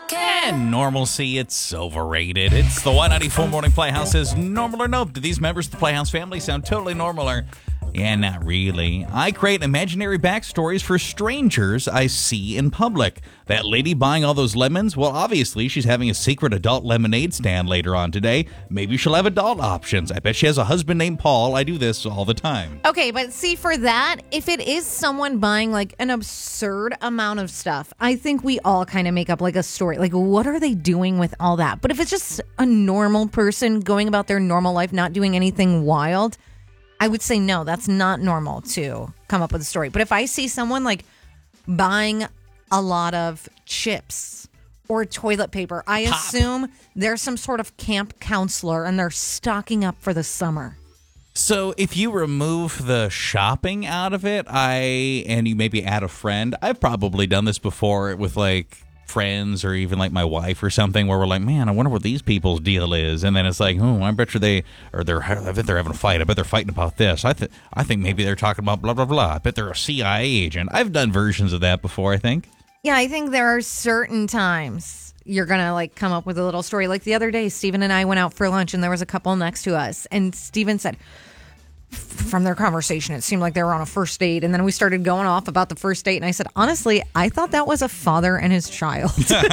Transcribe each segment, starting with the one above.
And normalcy, it's overrated. It's the Y94 Morning Playhouse. Is normal or nope? Do these members of the Playhouse family sound totally normal or... Yeah, not really. I create imaginary backstories for strangers I see in public. That lady buying all those lemons? Well, obviously, she's having a secret adult lemonade stand later on today. Maybe she'll have adult options. I bet she has a husband named Paul. I do this all the time. Okay, but see, for that, if it is someone buying like an absurd amount of stuff, I think we all kind of make up like a story. Like, what are they doing with all that? But if it's just a normal person going about their normal life, not doing anything wild, I would say no, that's not normal to come up with a story. But if I see someone like buying a lot of chips or toilet paper, I assume they're some sort of camp counselor and they're stocking up for the summer. So if you remove the shopping out of it, and you maybe add a friend, I've probably done this before with like friends or even like my wife or something, where we're like, man, I wonder what these people's deal is, and then it's like, oh, I bet you I bet they're having a fight. I bet they're fighting about this. I think maybe they're talking about blah blah blah. I bet they're a CIA agent. I've done versions of that before, I think. Yeah, I think there are certain times you're gonna like come up with a little story. Like the other day, Steven and I went out for lunch, and there was a couple next to us, and Steven said, from their conversation, it seemed like they were on a first date. And then we started going off about the first date. And I said, honestly, I thought that was a father and his child.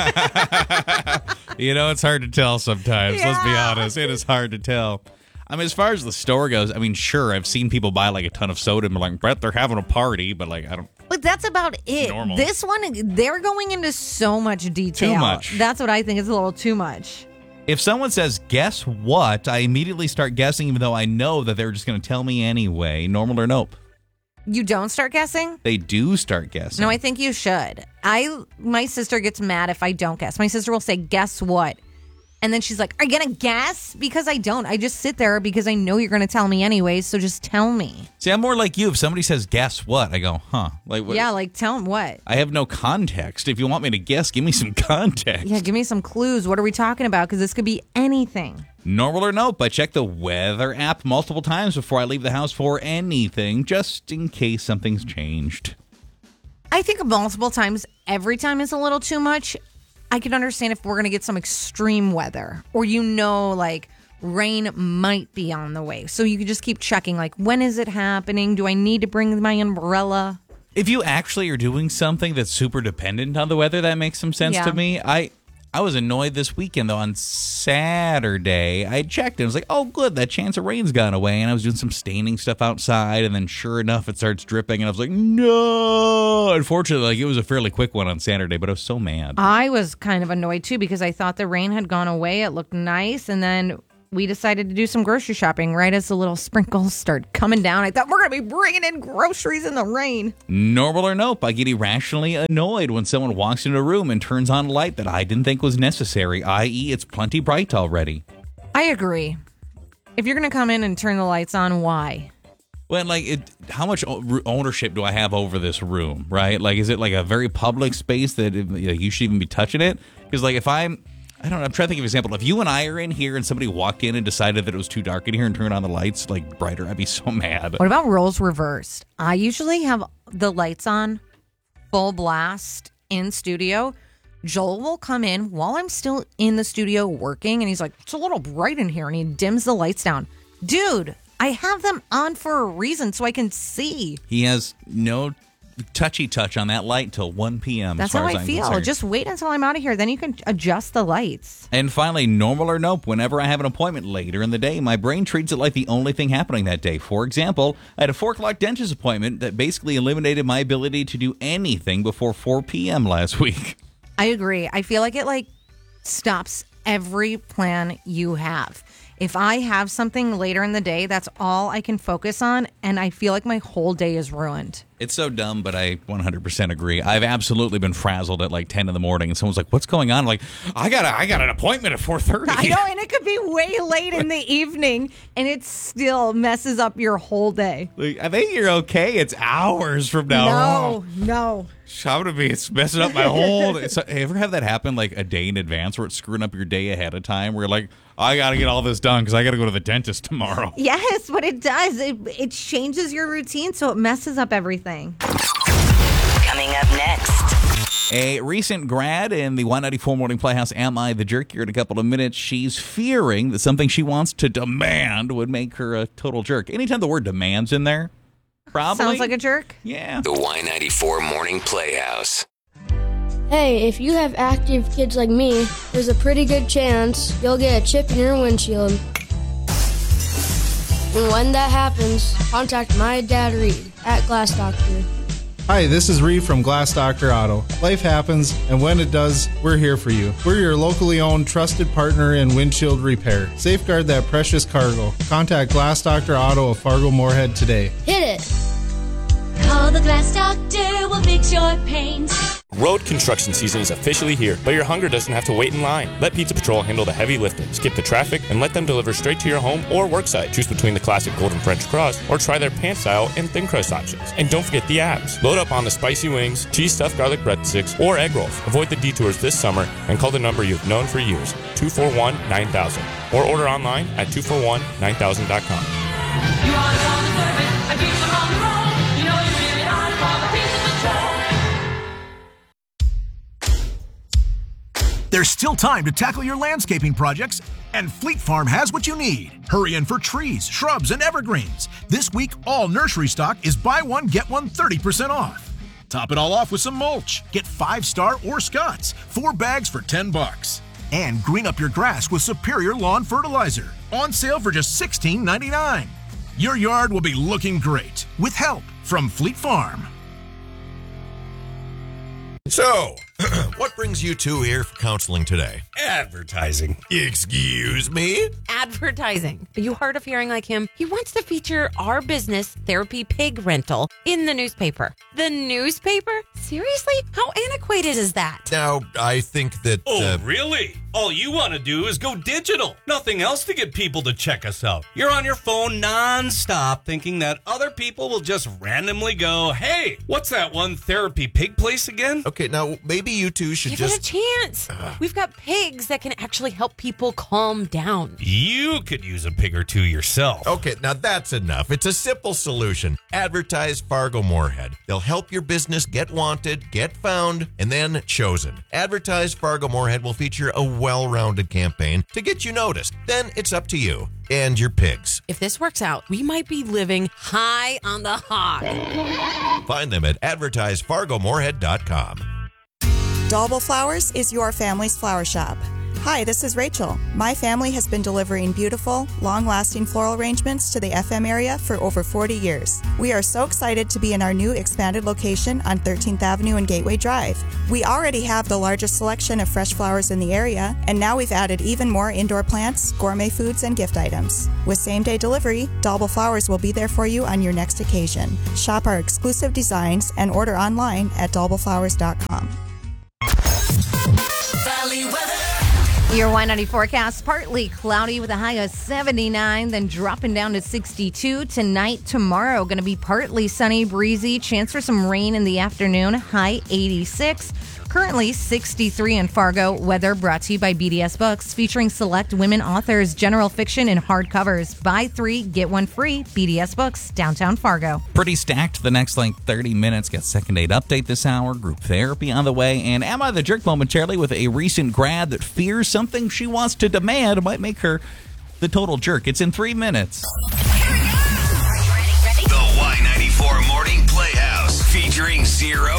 You know, it's hard to tell sometimes. Yeah. Let's be honest. It is hard to tell. I mean, as far as the store goes, I mean, sure, I've seen people buy like a ton of soda and be like, Brett, they're having a party. But like, I don't. But that's about it. Normal. This one, they're going into so much detail. Too much. That's what I think is a little too much. If someone says, guess what, I immediately start guessing, even though I know that they're just going to tell me anyway. Normal or nope? You don't start guessing? They do start guessing. No, I think you should. My sister gets mad if I don't guess. My sister will say, guess what? And then she's like, are you going to guess? Because I don't. I just sit there because I know you're going to tell me anyway, so just tell me. See, I'm more like you. If somebody says, guess what? I go, huh? Like, what? Yeah, like, tell them what? I have no context. If you want me to guess, give me some context. Yeah, give me some clues. What are we talking about? Because this could be anything. Normal or nope, I check the weather app multiple times before I leave the house for anything, just in case something's changed. I think multiple times, every time is a little too much. I can understand if we're going to get some extreme weather or, like rain might be on the way. So you could just keep checking, like, when is it happening? Do I need to bring my umbrella? If you actually are doing something that's super dependent on the weather, that makes some sense to me. I was annoyed this weekend, though. On Saturday, I checked and it was like, oh, good, that chance of rain's gone away. And I was doing some staining stuff outside, and then sure enough, it starts dripping. And I was like, no. Unfortunately, like, it was a fairly quick one on Saturday, but I was so mad. I was kind of annoyed, too, because I thought the rain had gone away. It looked nice. And then we decided to do some grocery shopping right as the little sprinkles start coming down. I thought, we're going to be bringing in groceries in the rain. Normal or nope, I get irrationally annoyed when someone walks into a room and turns on a light that I didn't think was necessary, i.e. it's plenty bright already. I agree. If you're going to come in and turn the lights on, why? Well, like, how much ownership do I have over this room, right? Like, is it like a very public space that you should even be touching it? Because, like, if I'm trying to think of an example. If you and I are in here and somebody walked in and decided that it was too dark in here and turned on the lights like brighter, I'd be so mad. What about roles reversed? I usually have the lights on full blast in studio. Joel will come in while I'm still in the studio working, and he's like, it's a little bright in here, and he dims the lights down. Dude, I have them on for a reason so I can see. He has no touch on that light till 1 p.m. That's how I feel. Concerned. Just wait until I'm out of here. Then you can adjust the lights. And finally, normal or nope, whenever I have an appointment later in the day, my brain treats it like the only thing happening that day. For example, I had a 4 o'clock dentist appointment that basically eliminated my ability to do anything before 4 p.m. last week. I agree. I feel like it stops every plan you have. If I have something later in the day, that's all I can focus on, and I feel like my whole day is ruined. It's so dumb, but I 100% agree. I've absolutely been frazzled at like 10 in the morning, and someone's like, what's going on? I'm like, I got an appointment at 4:30. I know, and it could be way late in the evening, and it still messes up your whole day. Like, I think you're okay. It's hours from now. No. I'm gonna be, it's messing up my whole day. So, ever have that happen like a day in advance where it's screwing up your day ahead of time where you're like, I gotta get all this done because I gotta go to the dentist tomorrow? Yes, but it does. It changes your routine, so it messes up everything. Coming up next. A recent grad in the Y94 Morning Playhouse, Am I the Jerk? Here in a couple of minutes. She's fearing that something she wants to demand would make her a total jerk. Anytime the word demand's in there, probably. Sounds like a jerk. Yeah. The Y94 Morning Playhouse. Hey, if you have active kids like me, there's a pretty good chance you'll get a chip in your windshield. And when that happens, contact my dad Reed at Glass Doctor. Hi, this is Reed from Glass Doctor Auto. Life happens, and when it does, we're here for you. We're your locally owned, trusted partner in windshield repair. Safeguard that precious cargo. Contact Glass Doctor Auto of Fargo Moorhead today. Hit it! Call the Glass Doctor, we'll fix your paint. Road construction season is officially here, but your hunger doesn't have to wait in line. Let Pizza Patrol handle the heavy lifting. Skip the traffic and let them deliver straight to your home or worksite. Choose between the classic golden French crust or try their pan style and thin crust options. And don't forget the abs. Load up on the spicy wings, cheese stuffed garlic breadsticks, or egg rolls. Avoid the detours this summer and call the number you've known for years, 241-9000. Or order online at 241-9000.com. You are on the service, and people are on the road. You know you really are for the Pizza Patrol. There's still time to tackle your landscaping projects, and Fleet Farm has what you need. Hurry in for trees, shrubs, and evergreens. This week, all nursery stock is buy one, get one 30% off. Top it all off with some mulch. Get 5-star or Scott's, 4 bags for $10. And green up your grass with Superior Lawn Fertilizer. On sale for just $16.99. Your yard will be looking great with help from Fleet Farm. So, what brings you two here for counseling today? Advertising. Excuse me? Advertising. Are you hard of hearing like him? He wants to feature our business, Therapy Pig Rental, in the newspaper. The newspaper? Seriously? How antiquated is that? Now, I think that... Really? All you want to do is go digital. Nothing else to get people to check us out. You're on your phone nonstop thinking that other people will just randomly go, hey, what's that one Therapy Pig place again? Okay, now, maybe you two should Give it a chance. We've got pigs that can actually help people calm down. You could use a pig or two yourself. Okay, now that's enough. It's a simple solution. Advertise Fargo Moorhead. They'll help your business get wanted, get found, and then chosen. Advertise Fargo Moorhead will feature a well-rounded campaign to get you noticed. Then it's up to you and your pigs. If this works out, we might be living high on the hog. Find them at advertisefargomoorhead.com. Dalbel Flowers is your family's flower shop. Hi, this is Rachel. My family has been delivering beautiful, long-lasting floral arrangements to the FM area for over 40 years. We are so excited to be in our new expanded location on 13th Avenue and Gateway Drive. We already have the largest selection of fresh flowers in the area, and now we've added even more indoor plants, gourmet foods, and gift items. With same-day delivery, Dalbel Flowers will be there for you on your next occasion. Shop our exclusive designs and order online at dalbelflowers.com. Valley weather. Your Y90 forecast, partly cloudy with a high of 79, then dropping down to 62. Tonight, tomorrow, going to be partly sunny, breezy, chance for some rain in the afternoon, high 86. Currently 63 in Fargo. Weather brought to you by BDS Books, featuring select women authors, general fiction, and hardcovers. Buy 3, get 1 free. BDS Books, downtown Fargo. Pretty stacked the next 30 minutes. Got second date update this hour, group therapy on the way, and Am I the Jerk momentarily with a recent grad that fears something she wants to demand might make her the total jerk. It's in 3 minutes. The Y94 Morning Playhouse featuring Zero